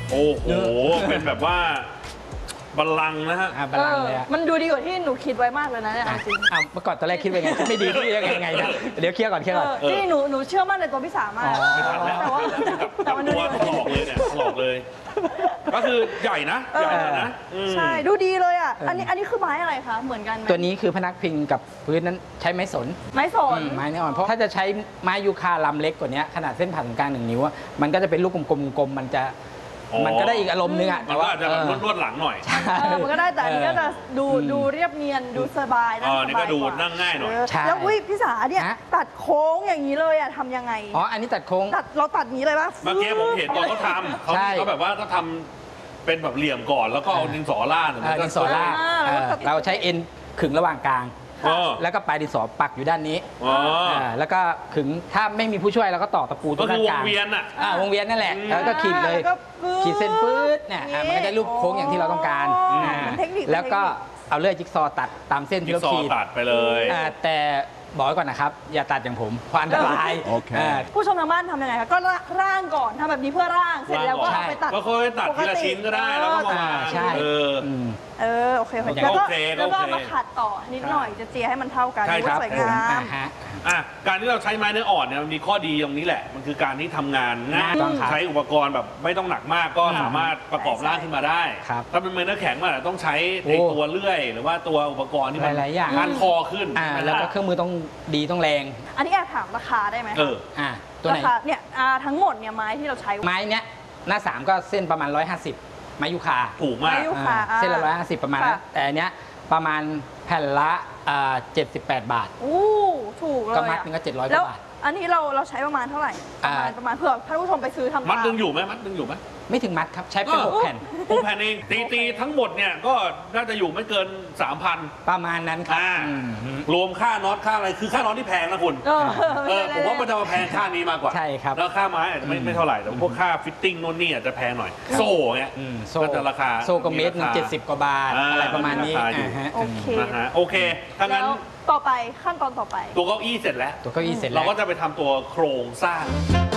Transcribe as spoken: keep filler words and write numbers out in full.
โอ้โหเป็นแบบว่าบัลลังก์นะฮะบัลลังก์เลยมันดูดีกว่าที่หนูคิดไว้มากเลยนะเนี่ยจริงอ้าวเมื่อก่อนตอนแรกคิดไปไงไม่ดีคิดยังไงนะเดี๋ยวเคลียร์ก่อนเคลียร์ก่อนที่หนูหนูเชื่อมั่นในตัวพี่สามากแต่ว่าแต่ว่าตัวถลอกเลยเนี่ยถลอกเลยก็คือใหญ่นะใหญ่นะใช่ดูดีเลยอ่ะอันนี้อันนี้คือไม้อะไรคะเหมือนกันไหมตัวนี้คือพนักพิงกับพื้นนั้นใช้ไม้สนไม้สนไม้แน่นอนเพราะถ้าจะใช้ไม้ยูคาลำเล็กกว่านี้ขนาดเส้นผ่าศูนย์กลางหนึ่งนิ้วมันก็จะเป็นลูกกลมๆมันจะมันก็ได้อีกอารมณ์นึงอ่ะแต่ว่าจะแบบนวดหลังหน่อยมันก็ได้แต่อันนี้ก็จะดูดูเรียบเนียนดูสบายนะอ๋อนี่ก็ดูนั่งง่ายหน่อยแล้วอุ้ยพี่สาเนี่ยตัดโค้งอย่างนี้เลยอ่ะทำยังไงอ๋ออันนี้ตัดโค้งตัดเราตัดนี้เลยปะเมื่อกี้ผมเห็นตอนเขาทำเขาเขาแบบว่าเขาทำเป็นแบบเหลี่ยมก่อนแล้วก็เอาดินสอล่าดดินสอล่าดเราใช้เอ็นขึงระหว่างกลางแล้วก็ปลายดินสอปักอยู่ด้านนี้แล้วก็ขึงถ้าไม่มีผู้ช่วยเราก็ต่อตะปูตรงกลางวงเวียนอ่ะวงเวียนนั่นแหละแล้วก็ขีดเลยขีดเส้นปื๊ดเนี่ยมันก็ได้รูปโค้งอย่างที่เราต้องการแล้วก็เอาเลื่อยจิ๊กซอตัดตามเส้นที่เราขีดตัดไปเลยแต่บอกไว้ก่อนนะครับอย่าตัดอย่างผมเพราะอันตรายผู้ชมทางบ้านทำยังไงคะก็ร่างก่อนทำแบบนี้เพื่อร่างเสร็จแล้วก็เอาไปตัดก็ค่อยตัดทีละชิ้นก็ได้แล้วก็มาใช่เออเออโอเคแล้วก็แล้วก็มาขัดต่อนิดหน่อยจะเจียให้มันเท่ากันสวยงามอ่ะการที่เราใช้ไม้เนื้ออ่อนเนี่ยมันมีข้อดีตรงนี้แหละมันคือการที่ทำงานง่ายใช้อุปกรณ์แบบไม่ต้องหนักมากก็สามารถประกอบร่างขึ้นมาได้ถ้าเป็นไม้เนื้อแข็งมันต้องใช้ตัวเลื่อยหรือว่าตัวอุปกรณ์ที่มันพันคอขึ้นแล้วก็เครื่องมือต้องดีต้องแรงอันนี้แอบถามราคาได้ไหมเอออ่าตัวไหนเนี่ยทั้งหมดเนี่ยไม้ที่เราใช้ไม้เนี้ยหน้าสามก็เส้นประมาณร้อยห้าสิบไม้ยูคาถูกมากเส้นละร้อยห้าสิบประมาณนั้นแต่อันเนี้ยประมาณแผ่นละเจ็ดสิบแปดบาทอู้ถูกเลยก็มัดนึงก็เจ็ดร้อยกว่าบาทอันนี้เราเราใช้ประมาณเท่าไหร่ประมาณประมาณเผื่อท่านผู้ชมไปซื้อทำมัดนึงอยู่ไหมมัดนึงอยู่ไหมไม่ถึงมัดครับใช้เป็นหกแผ่นหกแผ่นเองตีตีทั้งหมดเนี่ยก็น่าจะอยู่ไม่เกิน สามพันประมาณนั้นครับรวมค่าน็อตค่าอะไรคือค่าน็อตที่แพงนะคุณเออผมว่ามันจะมาแพงค่านี้มากกว่าใช่ครับแล้วค่าไม้อาจจะไม่ไม่เท่าไหร่แต่พวกค่าฟิตติ้งโน่นนี่อาจจะแพงหน่อยโซ่เงี้ยก็จะราคาโซ่ก็เมตรเจ็ดสิบกว่าบาทอะไรประมาณนี้โอเคนะฮะโอเคถ้างั้นต่อไปขั้นตอนต่อไปตัวเก้าอี้เสร็จแล้วตัวเก้าอี้เสร็จแล้วเราก็จะไปทำตัวโครงสร้าง